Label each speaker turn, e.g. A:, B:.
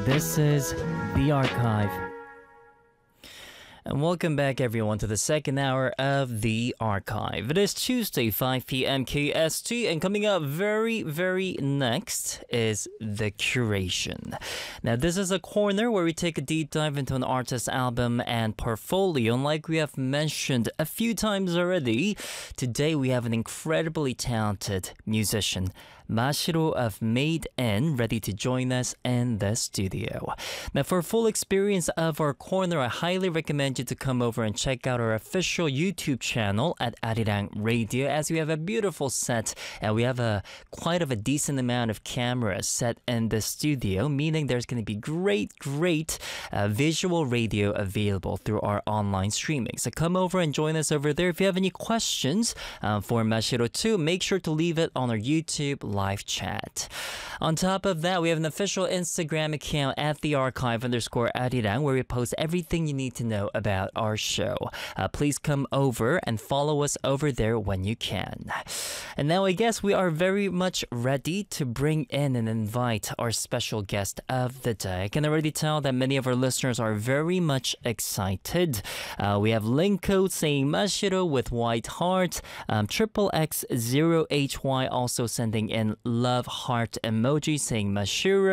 A: This is The Archive. And welcome back everyone to the second hour of The Archive. It is Tuesday, 5 p.m. KST, and coming up very next is The Curation. Now this is a corner where we take a deep dive into an artist's album and portfolio. And like we have mentioned a few times already, today we have an incredibly talented musician, Mashiro of Made In, ready to join us in the studio. Now for a full experience of our corner, I highly recommend you to come over and check out our official YouTube channel at Arirang Radio, as we have a beautiful set and we have quite a decent amount of cameras set in the studio, meaning there's going to be great visual radio available through our online streaming. So come over and join us over there. If you have any questions for Mashiro too, make sure to leave it on our YouTube live chat. On top of that, we have an official Instagram account at @thearchive_Arirang, where we post everything you need to know about our show. Please come over and follow us over there when you can. And now I guess we are very much ready to bring in and invite our special guest of the day. I can already tell that many of our listeners are very much excited. We have Linko saying Mashiro with white heart, XXX0HY also sending in love heart emoji saying Mashiro.